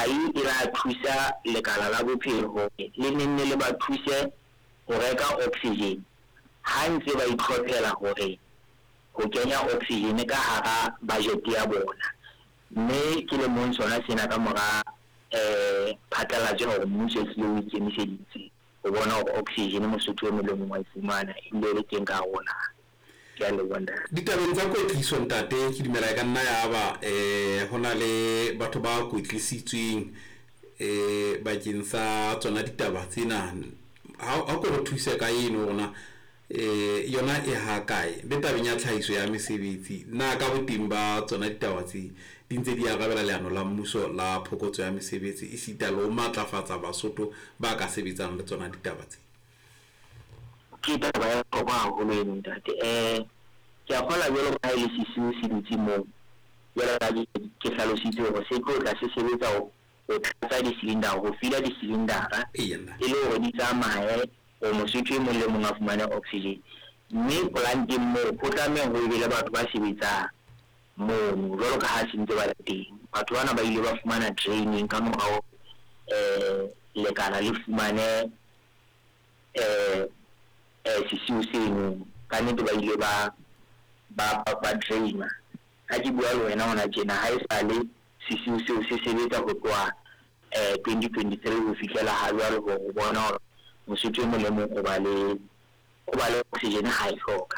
dihwai e la thusa lekala la bophelo hore le nenne le ba thuse ho reka oxygen ha ntse ba itlhophela hore ho kenya oxygen ka hara budget ya bona. Mme ke le mong sona sena ka mora phatlalatso hore mmuso e tlile ho ikemiseditse ho bona hore oxygen Mosotho e mong le mong wa e fumana ile le teng ka rona. Ke a le bona ditabeng tsa kwetliso ntate ke dumela ka nna ya ba hona le batho ba kwetlisitsweng bakeng sa tsona ditaba tsena ha ko re thuse ka eno rona yona e ha kae le tabeng ya tlhahiso ya mesebetsi na ka boteng ba tsona ditaba tse di ntse di arabela leano la mmuso la phokotso ya mesebetsi e sita le ho matlafatsa Basotho ba ka sebetsang le tsona ditaba tse. Ke taba ya bohlokwa haholo eno ntate. Ke a kgola jwalo ka ile sisiu se dutse moo jwalo ka ke hlalositse hore se tlo tla se sebetsa ho tlatsa di-cylinder ho fila di-cylindera e le hore di tsamaye o Mosotho e mong le mong a fumane oxygen. Mme planteng moo ho tlameha ho be le batho ba sebetsang moo jwalo ka ha se ntse ba le teng. Batho bana ba ile ba fumana training ka morao lekala le fumane sisiu seno ka nnete ba ile ba trainer. Ha ke bua le wena hona tjena ha e sale sisiu seo se sebetsa ho tloha 2023 ho fihlela ha jwale ho bona hore Mosotho e mong le mong o ba le oxygen ha e hloka.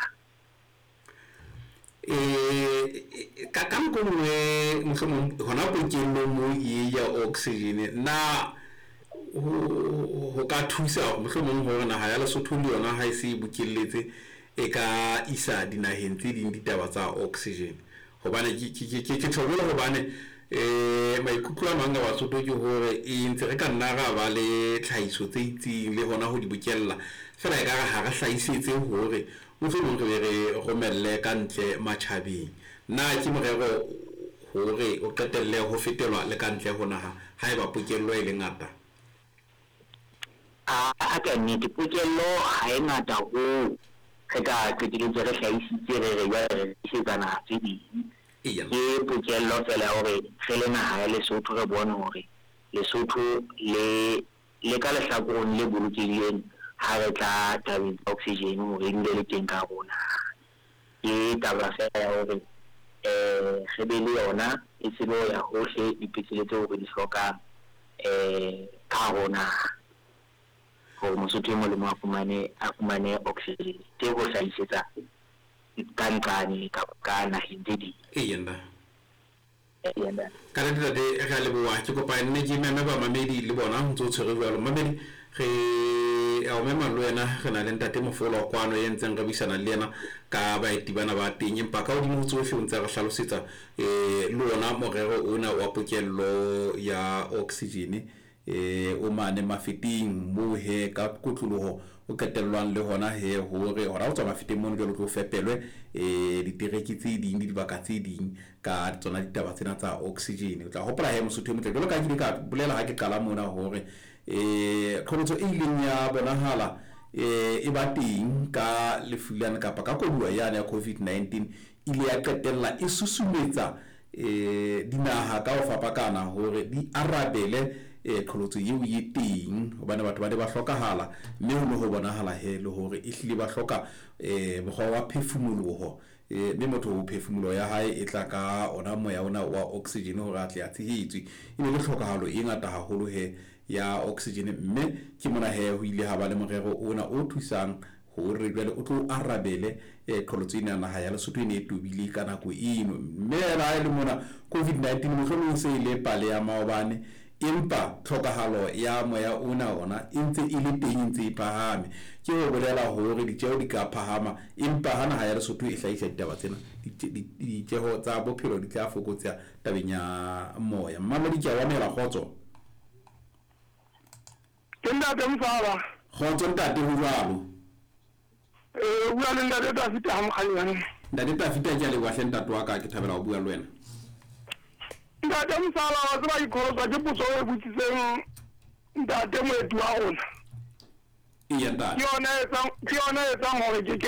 Ka nngwe mohlomong hona pokello mo ya oxygen na ho ka thusa mohlomong hore naha ya Lesotho le yona ha e se bokelletse e ka isa dinaheng tse ding ditaba tsa oxygen hobane ke tshobole hobane maikutlo a mang a Basotho ke hore e ntse re ka nna ra ba le tlhahiso tse itseng le hona ho di bokella fela ka ha re hlahisetse hore mohlomong re re romelle ka ntle matjhabeng na ke morero hore o qetelle ho fetelwa le ka ntle ho naha ha eba pokello e le ngata. Ka nnete pokello ha e ngata ho re ka qeteletse re hlahisitse re re isetsana tse ding ke pokello fela hore re le naha ya Lesotho re bone hore Lesotho le ka lehlakoreng le bolokileng ha re tla tabeng tsa oxygen hore le teng ka bona ke taba fela ya hore re be le yona e se lo ya hohle dipetlele tseo re di hlokang ka rona hore Mosotho e mong le mong a fumane oxygen te ho hlahisetsa ka nqane ka naheng tse ding. Ka ntate ga le boa ke kopa nne ke meme ba mamedi le bona ho ntse tshwere jwalo mamedi re a o mema le wena re na le ntate Mofolo kwano e ntseng re bisana le yena ka baeti bana ba teng empa ka hodimo tsohle o ntse re hlalosetsa le ona morero ona wa pokello ya oxygen o mane mafeting mo he ka kotloloho o ketellwang le hona he hore hora o tswa mafeting mo jalo tlo fepelwe ditereki tse ding di baka tse ding ka tsona ditaba tsena tsa oxygen o tla hopola he Mosotho mo jalo ka ke ka bolela ha ke qala mona hore khonotso e ileng ya bonahala e ba teng ka lefulana kapa ka koduwa yana ya COVID-19 ile ya qetella e susumetsa dinaha ka ho fapakana hore di arabele khonotso eo ye teng hobane batho ba ba hlokahala mme ho bonahala he le hore e hlile ba hloka mokgwa wa phefumoloho mme motho o phefumulo ya hae e tla ka ona moya ona wa oxygen hore a tle a tshehetswe e le hlokahalo e ngata haholo he ya oxygen mme ke mona he ho ile ha ba le morero ona o thusang hore jwale o tlo arabele khonotso ena naha ya Lesotho ene e tobile ka nako eno mme ra ile mona COVID-19 mohlomong se ile pale ya maobane empa tlhokahalo ya moya ona intse ile teng intse phahame ke ho bolela hore ditjeo di ka phahama empa hana ha ya Lesotho e hlahisa ditaba tsena ditjeo tsa bophelo di tla fokotsa tabeng ya moya mama di tjawa mela khotso tenda temfala khotso ntate ho jwalo bua le ntate Tafita ha mokganyane ntate Tafita ke le wa hlenta twa ka ke thabela ho bua le wena ntate msala wa tsaba ikhosa ke potso e botsitseng ntate moetu wa rona iya ntate ke yona e tsang hore ke